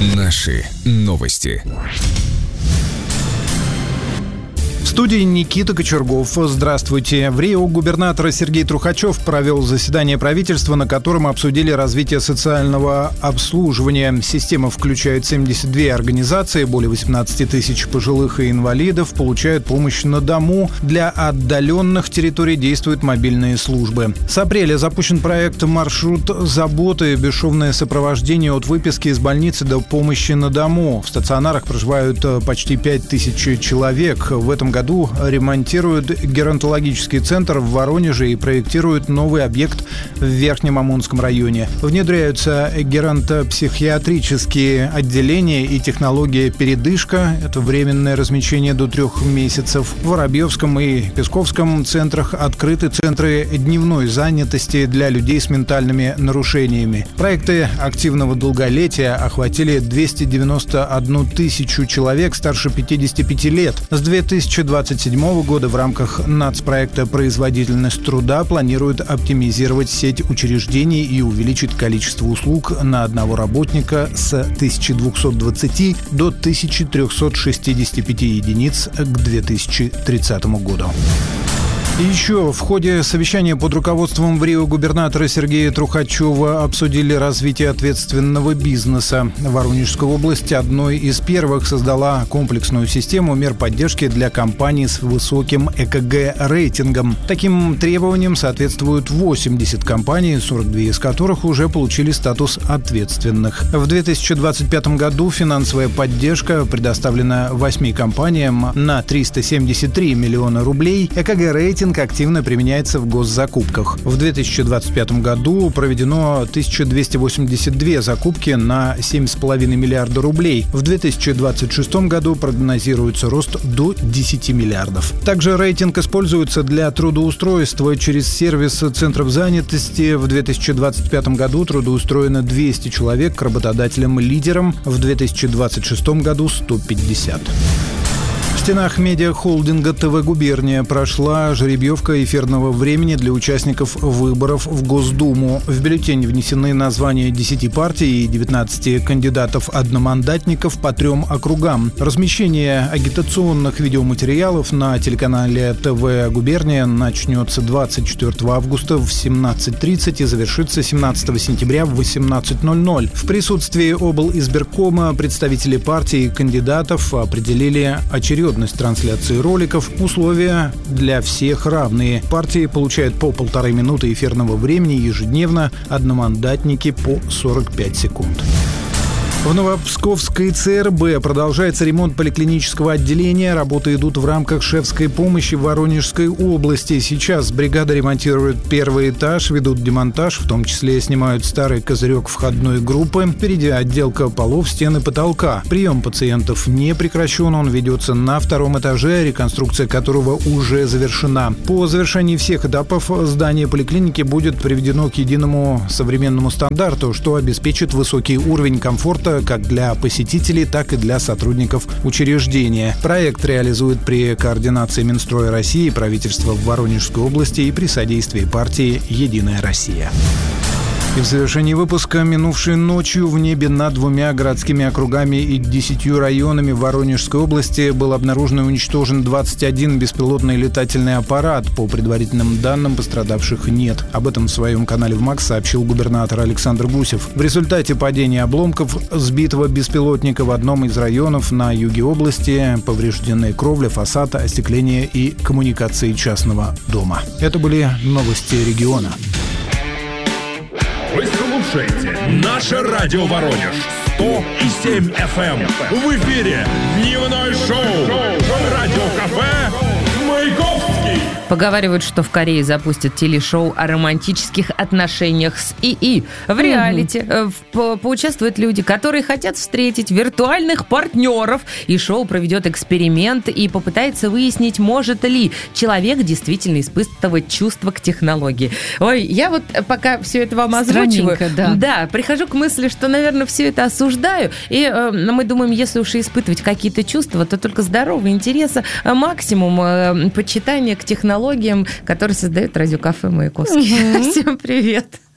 Наши новости. В студии Никита Кочергов. Здравствуйте. В Рио губернатор Сергей Трухачев провел заседание правительства, на котором обсудили развитие социального обслуживания. Система включает 72 организации, более 18 тысяч пожилых и инвалидов получают помощь на дому. Для отдаленных территорий действуют мобильные службы. С апреля запущен проект «Маршрут заботы», бесшовное сопровождение от выписки из больницы до помощи на дому. В стационарах проживают почти 5000 человек. В этом году ремонтируют геронтологический центр в Воронеже и проектируют новый объект в Верхнем Омунском районе. Внедряются геронтопсихиатрические отделения и технология передышка. Это временное размещение до 3 месяцев. В Воробьевском и Песковском центрах открыты центры дневной занятости для людей с ментальными нарушениями. Проекты активного долголетия охватили 291 тысячу человек старше 55 лет. С 2027 года в рамках нацпроекта «Производительность труда» планируют оптимизировать сеть учреждений и увеличить количество услуг на одного работника с 1220 до 1365 единиц к 2030 году. И еще в ходе совещания под руководством в Рио губернатора Сергея Трухачева обсудили развитие ответственного бизнеса. Воронежская область одной из первых создала комплексную систему мер поддержки для компаний с высоким ЭКГ-рейтингом. Таким требованиям соответствуют 80 компаний, 42 из которых уже получили статус ответственных. В 2025 году финансовая поддержка предоставлена 8 компаниям на 373 миллиона рублей. ЭКГ-рейтинг активно применяется в госзакупках. В 2025 году проведено 1282 закупки на 7,5 миллиарда рублей. В 2026 году прогнозируется рост до 10 миллиардов. Также рейтинг используется для трудоустройства через сервис центров занятости. В 2025 году трудоустроено 200 человек, к работодателям-лидерам в 2026 году 150. В стенах медиахолдинга ТВ «Губерния» прошла жеребьевка эфирного времени для участников выборов в Госдуму. В бюллетень внесены названия 10 партий и 19 кандидатов-одномандатников по 3 округам. Размещение агитационных видеоматериалов на телеканале ТВ «Губерния» начнется 24 августа в 17:30 и завершится 17 сентября в 18:00. В присутствии облизбиркома представители партий и кандидатов определили очередность трансляции роликов. Условия для всех равные. Партии получают по 1,5 минуты эфирного времени ежедневно, одномандатники по 45 секунд. В Новопсковской ЦРБ продолжается ремонт поликлинического отделения. Работы идут в рамках шефской помощи в Воронежской области. Сейчас бригада ремонтирует первый этаж, ведут демонтаж, в том числе снимают старый козырек входной группы. Впереди отделка полов, стен и потолка. Прием пациентов не прекращен, он ведется на 2 этаже, реконструкция которого уже завершена. По завершении всех этапов здание поликлиники будет приведено к единому современному стандарту, что обеспечит высокий уровень комфорта как для посетителей, так и для сотрудников учреждения. Проект реализует при координации Минстроя России, правительства в Воронежской области и при содействии партии «Единая Россия». И в завершении выпуска: минувшей ночью в небе над 2 городскими округами и 10 районами Воронежской области был обнаружен и уничтожен 21 беспилотный летательный аппарат. По предварительным данным, пострадавших нет. Об этом в своем канале в МАКС сообщил губернатор Александр Гусев. В результате падения обломков сбитого беспилотника в одном из районов на юге области повреждены кровля, фасад, остекление и коммуникации частного дома. Это были новости региона. Вы слушаете «Наше радио Воронеж» 100,7 FM. В эфире дневное шоу «Радиокафе Маяковский». Поговаривают, что в Корее запустят телешоу о романтических отношениях с ИИ. В реалити поучаствуют люди, которые хотят встретить виртуальных партнеров. И шоу проведет эксперимент и попытается выяснить, может ли человек действительно испытывать чувства к технологии. Ой, я вот пока все это вам озвучиваю, да, прихожу к мысли, что, наверное, все это осуждаю. И мы думаем, если уж и испытывать какие-то чувства, то только здоровый интерес, максимум почитания к технологиям, которые создает радиокафе Маяковский. Всем привет!